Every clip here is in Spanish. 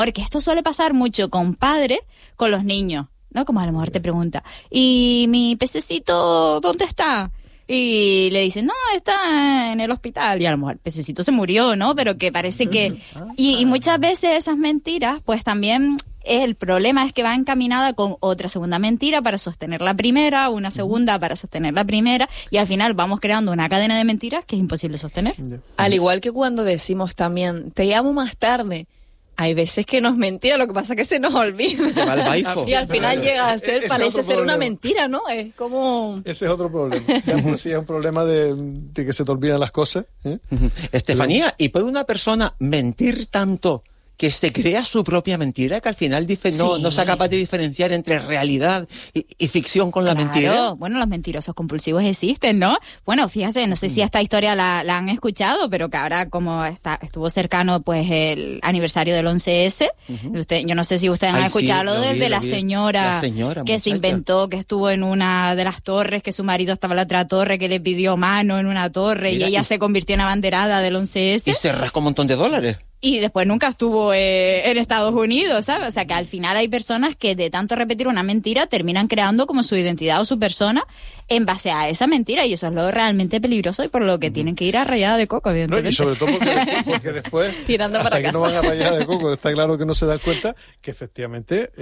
Porque esto suele pasar mucho con padres, con los niños, ¿no? Como a lo mejor te pregunta, ¿y mi pececito dónde está? Y le dicen, no, está en el hospital. Y a lo mejor el pececito se murió, ¿no? Pero que parece que... Y muchas veces esas mentiras, pues también... El problema es que va encaminada con otra segunda mentira para sostener la primera, una segunda para sostener la primera, y al final vamos creando una cadena de mentiras que es imposible sostener. Al igual que cuando decimos también, te llamo más tarde, hay veces que no es mentira, lo que pasa es que se nos olvida. Y al final llega a ser, parece ser una mentira, ¿no? Es como... Ese es otro problema. Ya por sí es un problema de que se te olvidan las cosas. Estefanía, ¿y puede una persona mentir tanto que se crea su propia mentira, que al final dice no sea capaz de diferenciar entre realidad y ficción con la mentira? Bueno, los mentirosos compulsivos existen, ¿no? Bueno, fíjate, no sé si esta historia la han escuchado, pero que ahora como estuvo cercano pues el aniversario del 11S, yo no sé si ustedes han escuchado lo de la señora que se inventó, que estuvo en una de las torres, que su marido estaba en la otra torre, que le pidió mano en una torre. Mira, y ella se convirtió en abanderada del 11S. Y se rascó un montón de dólares. Y después nunca estuvo en Estados Unidos, ¿sabes? O sea, que al final hay personas que de tanto repetir una mentira terminan creando como su identidad o su persona en base a esa mentira, y eso es lo realmente peligroso y por lo que tienen que ir a rayada de coco, evidentemente. No, y sobre todo porque después, tirando hasta para que casa. no van a rayada de coco, está claro que no se dan cuenta que efectivamente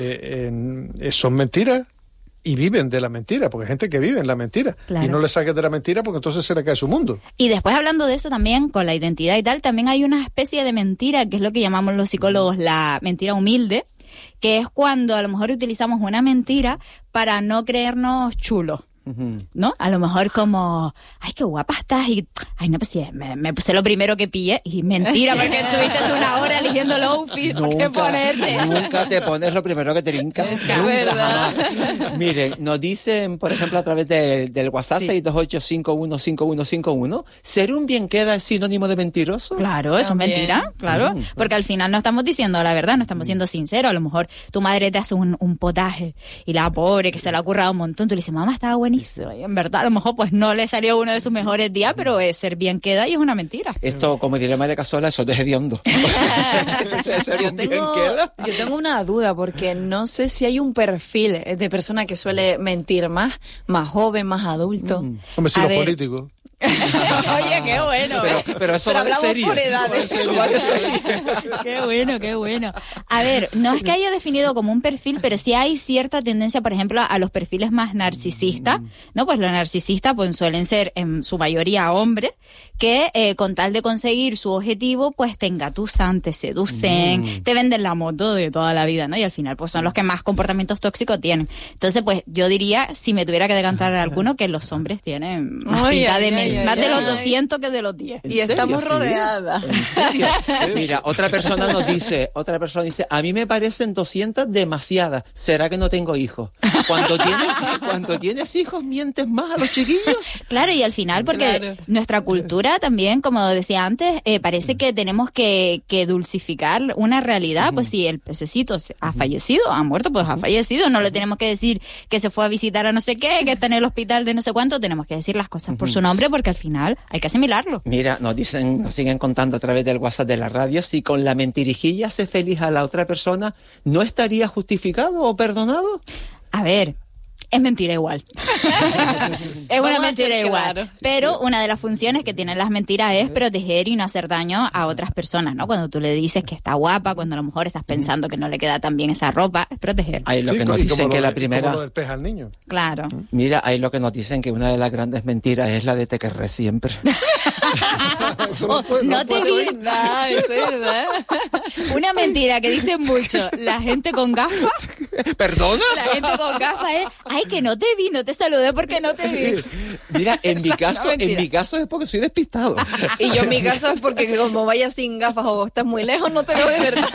son mentiras. Y viven de la mentira, porque hay gente que vive en la mentira. Claro. Y no le saques de la mentira porque entonces se le cae su mundo. Y después, hablando de eso también, con la identidad y tal, también hay una especie de mentira, que es lo que llamamos los psicólogos la mentira humilde, que es cuando a lo mejor utilizamos una mentira para no creernos chulos, ¿no? A lo mejor como, ay, qué guapa estás, y, ay, no, pues sí, me puse lo primero que pillé, y mentira, porque estuviste una hora eligiendo el outfit que ponerte. Nunca te pones lo primero que te rinca. Es verdad. Miren, nos dicen, por ejemplo, a través del WhatsApp, 628515151, ¿ser un bien queda es sinónimo de mentiroso? Claro, eso es mentira, claro, porque al final no estamos diciendo la verdad, no estamos siendo sinceros. A lo mejor tu madre te hace un potaje, y la pobre que se le ha currado un montón, tú le dices, mamá, estaba buenísimo. Y en verdad a lo mejor pues no le salió uno de sus mejores días, pero ser bien queda y es una mentira. Esto, como diría María Casola, eso es hediondo. Yo tengo una duda, porque no sé si hay un perfil de persona que suele mentir más joven, más adulto. Hombre, si los políticos. Oye, qué bueno. Pero eso va de serie. Qué bueno. A ver, no es que haya definido como un perfil, pero sí hay cierta tendencia, por ejemplo, a los perfiles más narcisistas, ¿no? Pues los narcisistas pues suelen ser en su mayoría hombres que con tal de conseguir su objetivo, pues te engatusan, te seducen, te venden la moto de toda la vida, ¿no? Y al final pues son los que más comportamientos tóxicos tienen. Entonces, pues yo diría, si me tuviera que decantar alguno, que los hombres tienen más pinta de más de los 200 que de los 10. Y estamos rodeadas. ¿En serio? Mira, otra persona dice, a mí me parecen 200 demasiadas. ¿Será que no tengo hijos? Cuando tienes hijos, mientes más a los chiquillos. Claro, y al final, porque nuestra cultura también, como decía antes, parece que tenemos que dulcificar una realidad. Pues si el pececito ha fallecido, ha muerto, pues ha fallecido. No le tenemos que decir que se fue a visitar a no sé qué, que está en el hospital de no sé cuánto. Tenemos que decir las cosas por su nombre, porque al final hay que asimilarlo. Mira, nos siguen contando a través del WhatsApp de la radio, si con la mentirijilla hace feliz a la otra persona, ¿no estaría justificado o perdonado? A ver, es mentira igual. Es una mentira igual. Claro. Pero una de las funciones que tienen las mentiras es proteger y no hacer daño a otras personas, ¿no? Cuando tú le dices que está guapa, cuando a lo mejor estás pensando que no le queda tan bien esa ropa, es proteger. Ahí lo que nos dicen que la primera... Como lo del pez al niño. Claro. Mira, ahí lo que nos dicen que una de las grandes mentiras es la de te querré siempre. No te vi. Es verdad. Una mentira que dicen mucho la gente con gafas. ¿Perdona? La gente con gafas es, ay, que no te vi, no te saludé porque no te vi. Mira, en mi caso es porque soy despistado. Y yo en mi caso es porque como vayas sin gafas o estás muy lejos, no te veo de verdad.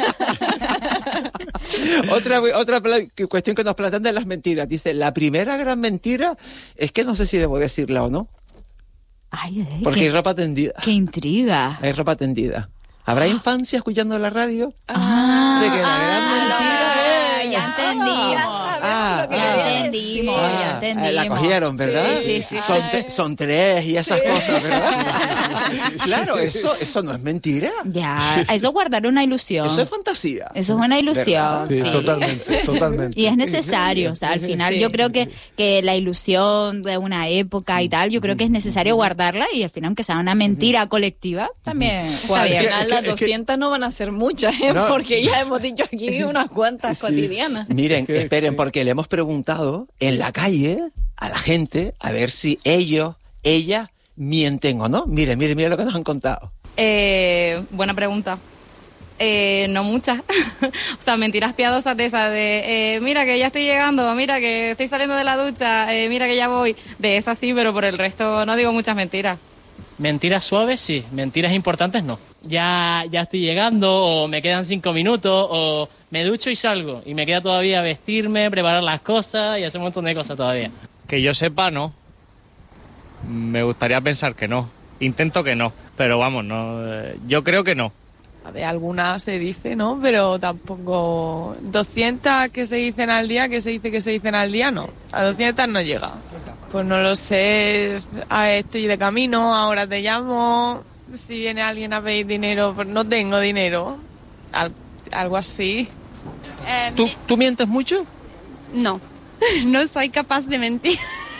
Otra cuestión que nos plantean de las mentiras. Dice, la primera gran mentira es que no sé si debo decirla o no. Ay, porque hay ropa tendida. ¡Qué intriga! Hay ropa tendida. ¿Habrá infancia escuchando la radio? Ah, sé que la gran mentira ya entendí. entendimos. La cogieron, ¿verdad? Sí. Son 3 y esas cosas, ¿verdad? Claro, eso no es mentira. Ya, eso es guardar una ilusión. Eso es fantasía. Eso es una ilusión. Sí, totalmente. Y es necesario, o sea, al final yo creo que la ilusión de una época y tal, yo creo que es necesario guardarla y al final, aunque sea una mentira colectiva, también está bien. Al final las 200 no van a ser muchas, porque ya hemos dicho aquí unas cuantas cotidianas. Miren, esperen, porque le hemos preguntado en la calle a la gente a ver si ellas mienten o no. Miren lo que nos han contado. Buena pregunta. No muchas. O sea, mentiras piadosas de esas de mira que ya estoy llegando, mira que estoy saliendo de la ducha, mira que ya voy. De esas sí, pero por el resto no digo muchas mentiras. Mentiras suaves sí, mentiras importantes no. Ya estoy llegando, o me quedan 5 minutos, o me ducho y salgo. Y me queda todavía vestirme, preparar las cosas y hacer un montón de cosas todavía. Que yo sepa, no. Me gustaría pensar que no. Intento que no, pero vamos, no. Yo creo que no. De algunas se dice, ¿no? Pero tampoco 200 que se dicen al día, que se dicen al día, no. A 200 no llega. Pues no lo sé, estoy de camino, ahora te llamo, si viene alguien a pedir dinero, pues no tengo dinero. Algo así. ¿Tú mientes mucho? No, no soy capaz de mentir.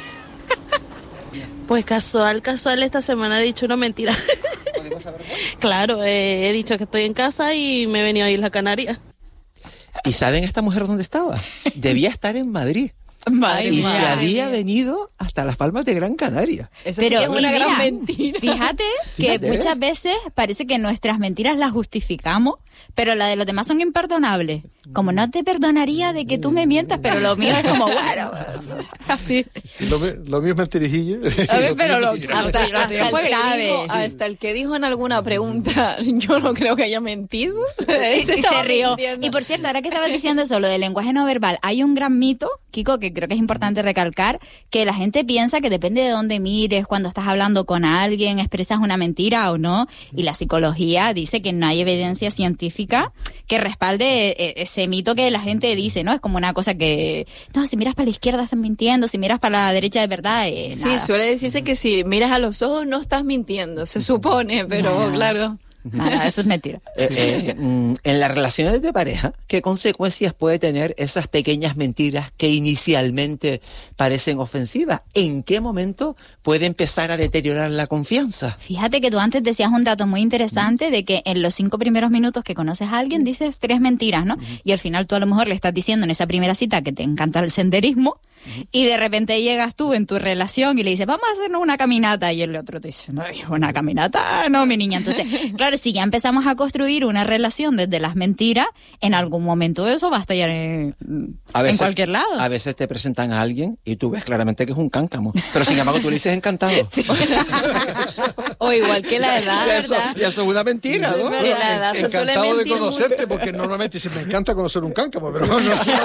Pues casual, esta semana he dicho una mentira. ¿Podemos saber cuál? Claro, he dicho que estoy en casa y me he venido a Isla Canaria. ¿Y saben esta mujer dónde estaba? Debía estar en Madrid. Y se había venido hasta las Palmas de Gran Canaria. Eso pero sí es una gran mentira. Fíjate que muchas veces parece que nuestras mentiras las justificamos, pero la de los demás son imperdonables. Como no te perdonaría de que tú me mientas, pero lo mío es como, bueno, así. Sí, lo mío es mentirijillo. Pero hasta fue grave. Hasta el que dijo en alguna pregunta, yo no creo que haya mentido. Y se rió. Y por cierto, ahora que estabas diciendo eso, lo del lenguaje no verbal, hay un gran mito, Kiko, que creo que es importante recalcar, que la gente piensa que depende de dónde mires, cuando estás hablando con alguien, expresas una mentira o no, y la psicología dice que no hay evidencia científica que respalde ese mito que la gente dice, ¿no? Es como una cosa que, no, si miras para la izquierda estás mintiendo, si miras para la derecha de verdad, sí, nada. suele decirse que si miras a los ojos no estás mintiendo, se supone, pero claro. Nada, eso es mentira. En las relaciones de pareja, ¿qué consecuencias puede tener esas pequeñas mentiras que inicialmente parecen ofensivas? ¿En qué momento puede empezar a deteriorar la confianza? Fíjate que tú antes decías un dato muy interesante de que en los 5 primeros minutos que conoces a alguien dices 3 mentiras, ¿no? Y al final tú a lo mejor le estás diciendo en esa primera cita que te encanta el senderismo y de repente llegas tú en tu relación y le dices, vamos a hacernos una caminata, y el otro te dice, no, una caminata, no, mi niña. Entonces, claro, si ya empezamos a construir una relación desde las mentiras, en algún momento eso va a estallar en cualquier lado. A veces te presentan a alguien y tú ves claramente que es un cáncamo, pero sin embargo tú le dices encantado. Sí. O igual que la edad, ¿verdad? Ya eso es una mentira, ¿no? Pero la edad se suele encantado de mentir conocerte, mucho. porque normalmente dice, me encanta conocer un cáncamo, pero no sé.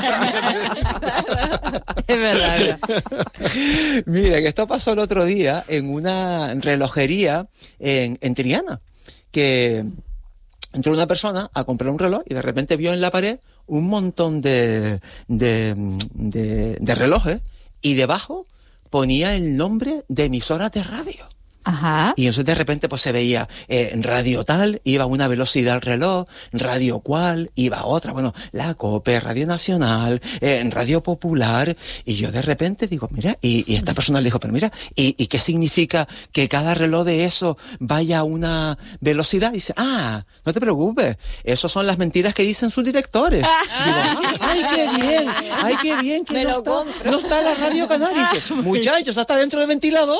Es verdad. Miren, esto pasó el otro día en una relojería en Triana, que entró una persona a comprar un reloj y de repente vio en la pared un montón de relojes y debajo ponía el nombre de emisoras de radio. Ajá. Y entonces de repente pues se veía en radio tal, iba a una velocidad al reloj, radio cual, iba a otra, bueno, la COPE, Radio Nacional, Radio Popular, y yo de repente digo, mira, y esta persona le dijo, pero mira, ¿y qué significa que cada reloj de eso vaya a una velocidad? Y dice, no te preocupes, esas son las mentiras que dicen sus directores. Digo, ¡ay, qué bien! Que no está la Radio Canaria. Y dice, muchachos, hasta dentro del ventilador.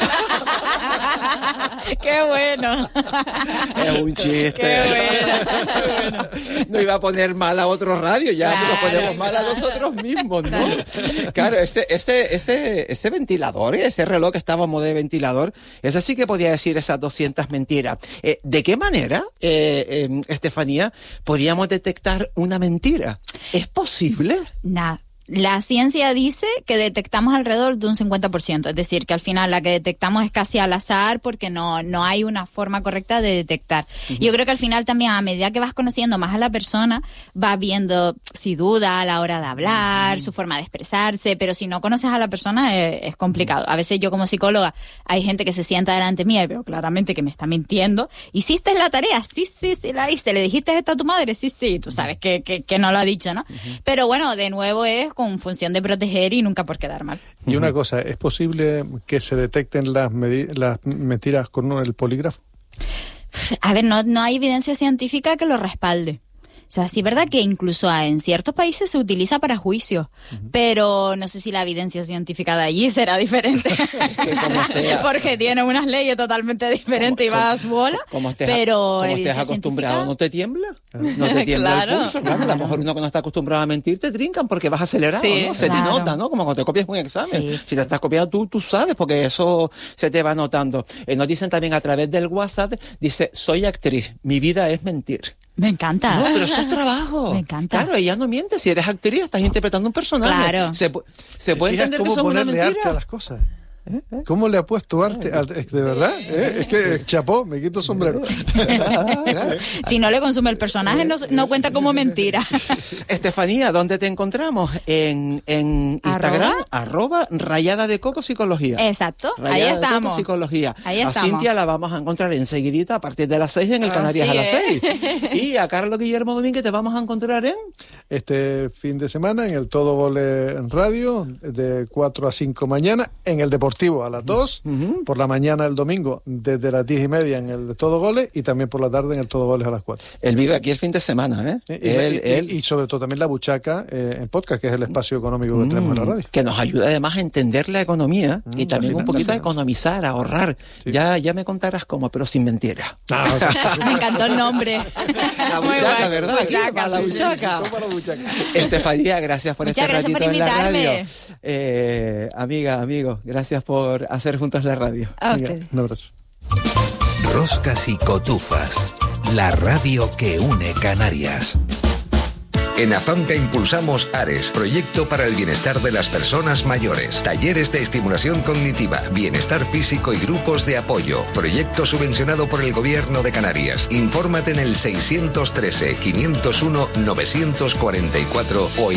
¡Qué bueno! Es un chiste. ¡Qué bueno! No iba a poner mal a otro radio, ya claro, nos ponemos mal a nosotros mismos, ¿no? Claro, ese ventilador, ese reloj que estábamos de ventilador, ese sí que podía decir esas 200 mentiras. ¿De qué manera, Estefanía, podíamos detectar una mentira? ¿Es posible? La ciencia dice que detectamos alrededor de un 50%, es decir, que al final la que detectamos es casi al azar porque no hay una forma correcta de detectar. Yo creo que al final también, a medida que vas conociendo más a la persona, vas viendo si duda a la hora de hablar, su forma de expresarse, pero si no conoces a la persona es complicado. A veces yo como psicóloga hay gente que se sienta delante mía y veo claramente que me está mintiendo. ¿Hiciste la tarea? Sí, la hice. ¿Le dijiste esto a tu madre? Sí, tú sabes que no lo ha dicho, ¿no? Pero bueno, de nuevo es con función de proteger y nunca por quedar mal. Y una cosa, ¿es posible que se detecten las mentiras con el polígrafo? A ver, no hay evidencia científica que lo respalde. O sea, sí es verdad que incluso en ciertos países se utiliza para juicios, pero no sé si la evidencia científica de allí será diferente. Como sea. Porque tiene unas leyes totalmente diferentes y va a su bola. Pero como estés acostumbrado, ¿no te tiembla? ¿No te tiembla el pulso? Claro, a lo mejor uno que no está acostumbrado a mentir te trincan porque vas acelerado, ¿no? Se te nota, ¿no? Como cuando te copias un examen. Sí. Si te estás copiando, tú sabes, porque eso se te va notando. Nos dicen también a través del WhatsApp, dice, soy actriz, mi vida es mentir. Me encanta. No, pero eso es trabajo. Me encanta. Claro, ella no miente. Si eres actriz, estás interpretando un personaje. Claro. Se puede entender que son una mentira. Arte a las cosas. ¿Cómo le ha puesto arte? De verdad, es que chapó, me quito el sombrero. Si no le consume el personaje, no cuenta como mentira. Estefanía, ¿dónde te encontramos? En Instagram, @rayada de coco psicología. Exacto, rayada ahí de estamos. Coco, psicología. Ahí a estamos. Cintia la vamos a encontrar enseguidita a partir de las 6 en el Canarias a las 6. Y a Carlos Guillermo Domínguez te vamos a encontrar en... Este fin de semana en el Todo Gole en Radio, de 4 a 5 mañana, en el Deportivo a las 2, por la mañana el domingo desde las 10:30 en el Todo Goles y también por la tarde en el Todo Goles a las 4. Él vive aquí el fin de semana, Y sobre todo también La Buchaca en podcast, que es el espacio económico que tenemos en la radio. Que nos ayuda además a entender la economía y también un poquito a economizar, a ahorrar. Sí. Ya me contarás cómo, pero sin mentiras. Me encantó el nombre. La Buchaca, ¿verdad? Buchaca, la Buchaca. Estefanía, gracias por este ratito en la radio. Amiga, amigo, gracias por hacer juntos la radio. Un abrazo. Roscas y cotufas, la radio que une Canarias. En AFAMCA impulsamos ARES, Proyecto para el Bienestar de las Personas Mayores. Talleres de estimulación cognitiva, bienestar físico y grupos de apoyo. Proyecto subvencionado por el Gobierno de Canarias. Infórmate en el 613-501-944 o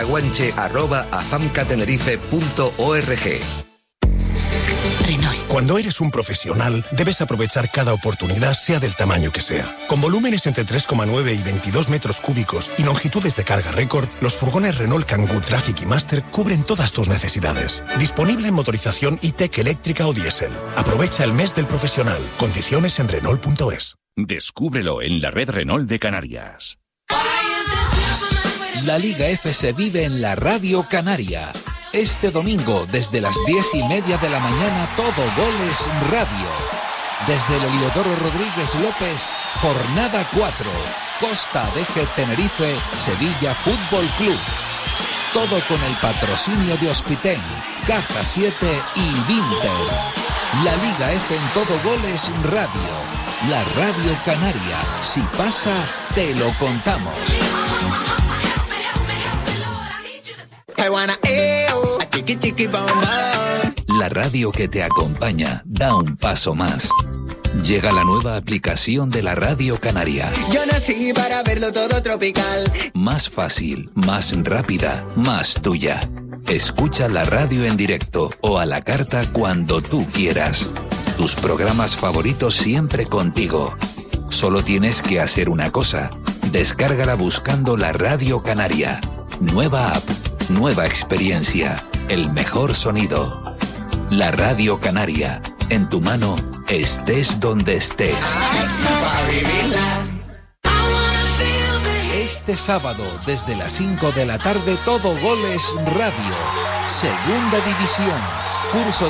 idairaguanche@afamcatenerife.org. Cuando eres un profesional, debes aprovechar cada oportunidad, sea del tamaño que sea. Con volúmenes entre 3,9 y 22 metros cúbicos y longitudes de carga récord, los furgones Renault Kangoo Traffic y Master cubren todas tus necesidades. Disponible en motorización e-Tech eléctrica o diésel. Aprovecha el mes del profesional. Condiciones en Renault.es. Descúbrelo en la red Renault de Canarias. La Liga F se vive en la Radio Canaria. Este domingo, desde las 10:30 de la mañana, Todo Goles Radio. Desde el Heliodoro Rodríguez López, Jornada 4, Costa Deje Tenerife, Sevilla Fútbol Club. Todo con el patrocinio de Hospitén, Caja 7 y Vinter. La Liga F en Todo Goles Radio. La Radio Canaria. Si pasa, te lo contamos. La radio que te acompaña da un paso más. Llega la nueva aplicación de la Radio Canaria. Yo nací para verlo todo tropical. Más fácil, más rápida, más tuya. Escucha la radio en directo o a la carta cuando tú quieras. Tus programas favoritos siempre contigo. Solo tienes que hacer una cosa. Descárgala buscando la Radio Canaria. Nueva app, nueva experiencia, el mejor sonido. La Radio Canaria, en tu mano, estés donde estés. Este sábado, desde las 5 de la tarde, Todo Goles Radio. Segunda División, curso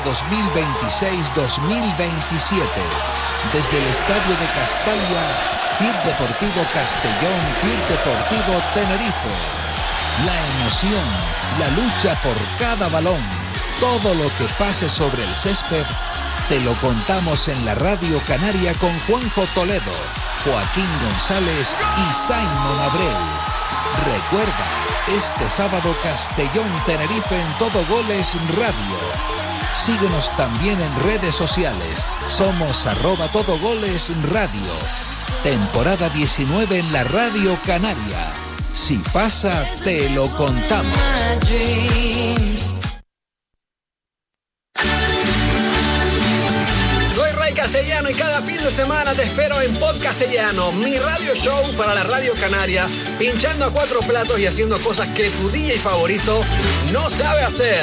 2026-2027. Desde el Estadio de Castalia, Club Deportivo Castellón, Club Deportivo Tenerife. La emoción, la lucha por cada balón, todo lo que pase sobre el césped, te lo contamos en la Radio Canaria con Juanjo Toledo, Joaquín González y Simon Abreu. Recuerda, Este sábado Castellón-Tenerife en Todo Goles Radio. Síguenos también en redes sociales. Somos @todogoles_radio. Temporada 19 en la Radio Canaria. Si pasa, te lo contamos. Soy Ray Castellano y cada fin de semana te espero en Podcastellano, mi radio show para la Radio Canaria, pinchando a 4 platos y haciendo cosas que tu DJ favorito no sabe hacer.